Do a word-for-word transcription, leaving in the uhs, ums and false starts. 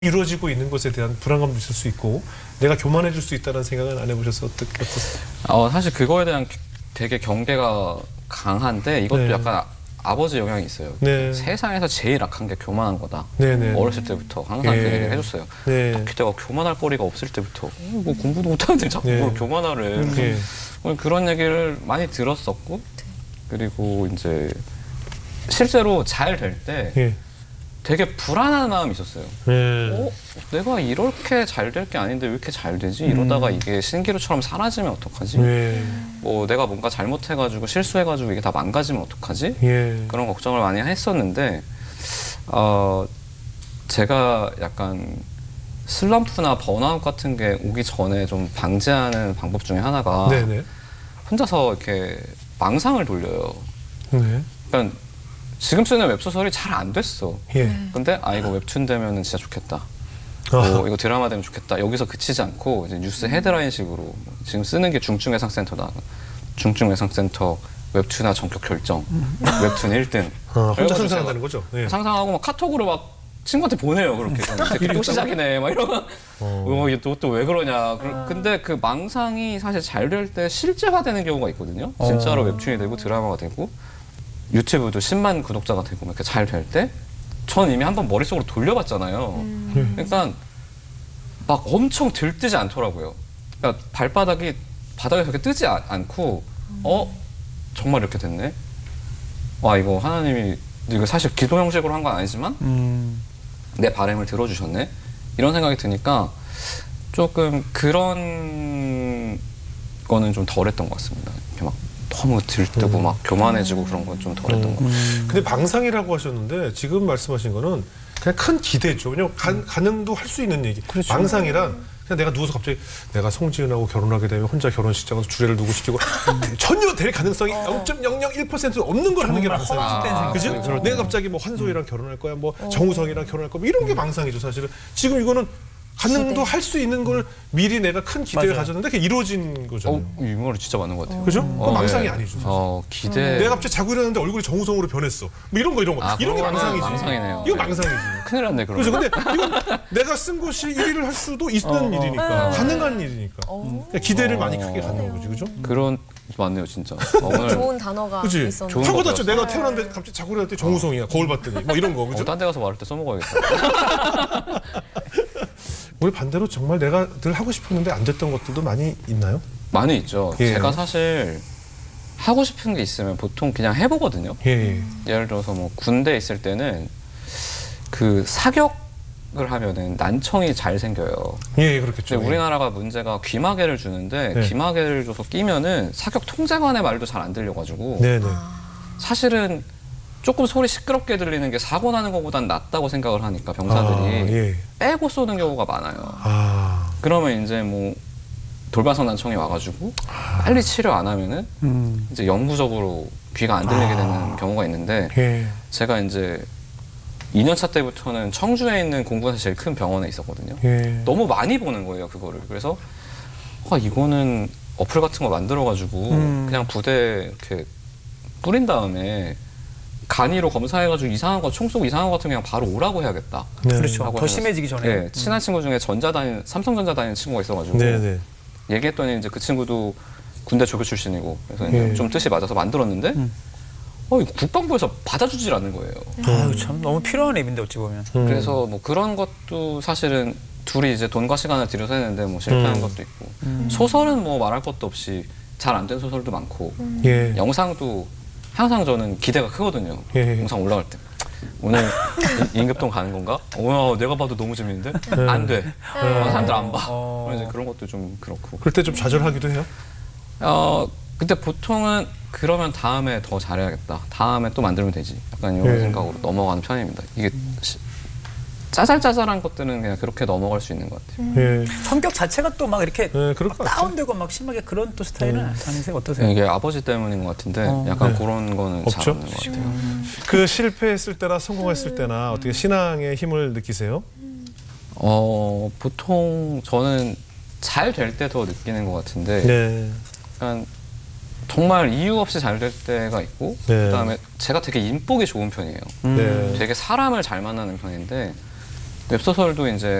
이루어지고 있는 것에 대한 불안감도 있을 수 있고 내가 교만해질 수 있다는 생각은 안 해보셔서 어떻게 어떠세요? 어, 사실 그거에 대한 되게 경계가 강한데 이것도 네. 약간 아버지 영향이 있어요. 네. 세상에서 제일 악한 게 교만한 거다. 네네. 어렸을 때부터 항상 예. 그 얘기를 해줬어요. 네. 특히 내가 교만할 거리가 없을 때부터 어, 뭐 공부도 못하는데 자꾸 네. 뭘 교만하래. 네. 그런 얘기를 많이 들었었고 그리고 이제 실제로 잘 될 때 예. 되게 불안한 마음이 있었어요. 네. 어? 내가 이렇게 잘 될 게 아닌데 왜 이렇게 잘 되지? 이러다가 이게 신기루처럼 사라지면 어떡하지? 네. 뭐 내가 뭔가 잘못해가지고 실수해가지고 이게 다 망가지면 어떡하지? 예. 그런 걱정을 많이 했었는데 어, 제가 약간 슬럼프나 번아웃 같은 게 오기 전에 좀 방지하는 방법 중에 하나가 네네. 혼자서 이렇게 망상을 돌려요. 네. 그러니까 지금 쓰는 웹소설이 잘 안 됐어. 예. 근데 아 이거 웹툰 되면은 진짜 좋겠다. 아하. 어, 이거 드라마 되면 좋겠다. 여기서 그치지 않고 이제 뉴스 헤드라인식으로 지금 쓰는 게 중증외상센터다. 중증외상센터 웹툰화 전격 결정. 웹툰 일 등. 아, 혼자 그래가지고 상상한다는 거죠? 예. 상상하고 막 카톡으로 막 친구한테 보내요. 그렇게. 되게 또 시작이네. 막 이러면 어, 이게 또 왜 그러냐. 그- 근데 그 망상이 사실 잘 될 때 실제화되는 경우가 있거든요. 진짜로 웹툰이 되고 드라마가 되고 유튜브도 십만 구독자가 되고 이렇게 잘 될 때 전 이미 한번 머릿속으로 돌려봤잖아요. 그러니까 막 엄청 들뜨지 않더라고요. 그러니까 발바닥이 바닥에 그렇게 뜨지 아- 않고 어? 정말 이렇게 됐네? 와 이거 하나님이 이거 사실 기도 형식으로 한 건 아니지만 음. 내 바람을 들어주셨네? 이런 생각이 드니까 조금 그런 거는 좀 덜했던 것 같습니다. 이렇게 막 너무 들뜨고 막 교만해지고 그런 건 좀 덜했던 것 같아요. 근데 망상이라고 하셨는데 지금 말씀하신 거는 그냥 큰 기대죠. 왜냐면 가, 가능도 할 수 있는 얘기. 망상이란 그냥 내가 누워서 갑자기 내가 송지은하고 결혼하게 되면 혼자 결혼식장 가서 주례를 누구 시키고 전혀 될 가능성이 영 점 영영일 퍼센트 없는 걸 하는 게 망상이죠. 아, 그죠? 그렇죠. 내가 갑자기 뭐 환소희랑 결혼할 거야, 뭐 정우성이랑 결혼할 거야, 뭐 이런 게 망상이죠, 사실은. 지금 이거는 가능도 할 수 있는 걸 미리 내가 큰 기대를 맞아요. 가졌는데 그게 이루어진 거잖아요. 어, 이 말이 진짜 맞는 것 같아요. 그죠? 어, 그건 망상이 네. 아니죠, 사실. 어, 기대. 내가 갑자기 자고 일어났는데 얼굴이 정우성으로 변했어. 뭐 이런 거 이런 거. 아, 이런 게 그거는 망상이지. 망상이네요. 이거 네. 망상이지. 큰일 났네, 그러면. 그렇죠. 근데 이건 내가 쓴 것이 일 위를 할 수도 있는 일이니까. 가능한 일이니까. 그러니까 기대를 많이 크게 갖는 거지. 그죠? 그런, 맞네요, 진짜. 어, 오늘 좋은 단어가 그치? 있었는데. 좋은 하고 거 났죠. 내가 태어났는데 갑자기 자고 일어날 때 정우성이야. 거울 봤더니. 뭐 이런 거. 그죠? 어, 딴데 가서 말할 때 써먹어야겠다. 우리 반대로 정말 내가 늘 하고 싶었는데 안 됐던 것들도 많이 있나요? 많이 있죠. 예. 제가 사실 하고 싶은 게 있으면 보통 그냥 해보거든요. 예. 예를 들어서 뭐 군대에 있을 때는 그 사격을 하면은 난청이 잘 생겨요. 예, 그렇겠죠. 근데 우리나라가 문제가 귀마개를 주는데 네. 귀마개를 줘서 끼면은 사격 통제관의 말도 잘 안 들려가지고 네네. 사실은 조금 소리 시끄럽게 들리는 게 사고 나는 것보단 낫다고 생각을 하니까 병사들이 아, 예. 빼고 쏘는 경우가 많아요. 아. 그러면 이제 뭐 돌발성 난청이 와가지고 빨리 치료 안 하면은 음. 이제 영구적으로 귀가 안 들리게 되는 경우가 있는데 예. 제가 이제 이 년 차 때부터는 청주에 있는 공군에서 제일 큰 병원에 있었거든요. 예. 너무 많이 보는 거예요, 그거를. 그래서 아, 이거는 어플 같은 거 만들어가지고 음. 그냥 부대에 이렇게 뿌린 다음에 간이로 검사해가지고 이상한 거, 총 쏘고 이상한 거 같으면 그냥 바로 오라고 해야겠다. 네. 그렇죠. 하고 더 해서- 심해지기 전에. 네, 친한 친구 중에 전자 다니는, 삼성전자 다니는 친구가 있어가지고 네네. 얘기했더니 이제 그 친구도 군대 조교 출신이고 그래서 이제 예. 좀 뜻이 맞아서 만들었는데 어, 이거 국방부에서 받아주질 않는 거예요. 아유, 참 너무 필요한 앱인데 어찌 보면. 음. 그래서 뭐 그런 것도 사실은 둘이 이제 돈과 시간을 들여서 했는데 뭐 실패한 음. 것도 있고 소설은 뭐 말할 것도 없이 잘 안 된 소설도 많고 예. 영상도 항상 저는 기대가 크거든요. 예. 영상 올라갈 때 오늘 이- 임급동 가는 건가? 어, 내가 봐도 너무 재밌는데 안 돼. 어, 사람들 안 봐. 어. 그래서 이제 그런 것도 좀 그렇고. 그럴 때 좀 좌절하기도 해요. 어, 근데 보통은 그러면 다음에 더 잘해야겠다. 다음에 또 만들면 되지. 약간 이런 예. 생각으로 넘어가는 편입니다. 이게 시- 짜잘짜잘한 것들은 그냥 그렇게 넘어갈 수 있는 것 같아요. 예. 성격 자체가 또 막 이렇게 예, 그럴 막 것 같아요. 다운되고 막 심하게 그런 또 스타일은 아니세요? 어떠세요? 이게 아버지 때문인 것 같은데 어. 약간 네. 그런 거는 잘 없죠? 없는 것 같아요. 그 실패했을 때나 성공했을 때나 어떻게 신앙의 힘을 느끼세요? 어, 보통 저는 잘 될 때 더 느끼는 것 같은데 네. 약간 정말 이유 없이 잘 될 때가 있고 네. 그다음에 제가 되게 인복이 좋은 편이에요. 네. 되게 사람을 잘 만나는 편인데 웹소설도 이제